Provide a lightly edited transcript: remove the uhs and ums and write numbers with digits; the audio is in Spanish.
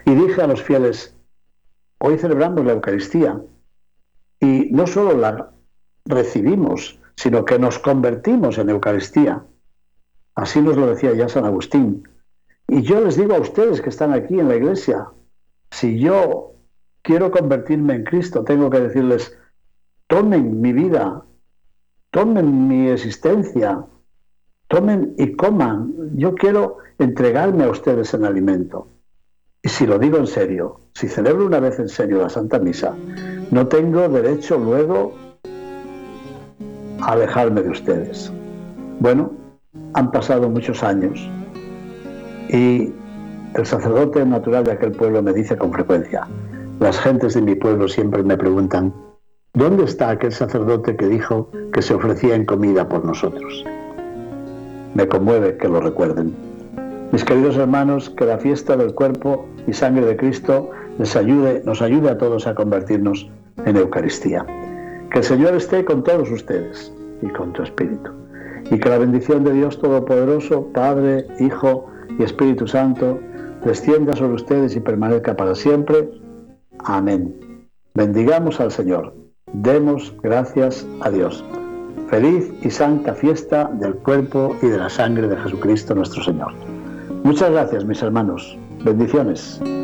Y dije a los fieles, hoy celebramos la Eucaristía y no solo la recibimos, sino que nos convertimos en Eucaristía. Así nos lo decía ya San Agustín. Y yo les digo a ustedes que están aquí en la iglesia, si yo quiero convertirme en Cristo, tengo que decirles, tomen mi vida, tomen mi existencia, tomen y coman. Yo quiero entregarme a ustedes en alimento. Y si lo digo en serio, si celebro una vez en serio la Santa Misa, no tengo derecho luego a alejarme de ustedes. Bueno, han pasado muchos años y el sacerdote natural de aquel pueblo me dice con frecuencia, las gentes de mi pueblo siempre me preguntan, ¿dónde está aquel sacerdote que dijo que se ofrecía en comida por nosotros? Me conmueve que lo recuerden. Mis queridos hermanos, que la fiesta del cuerpo y sangre de Cristo nos ayude a todos a convertirnos en Eucaristía. Que el Señor esté con todos ustedes y con tu espíritu. Y que la bendición de Dios Todopoderoso, Padre, Hijo y Espíritu Santo, descienda sobre ustedes y permanezca para siempre. Amén. Bendigamos al Señor. Demos gracias a Dios. Feliz y santa fiesta del cuerpo y de la sangre de Jesucristo nuestro Señor. Muchas gracias, mis hermanos. Bendiciones.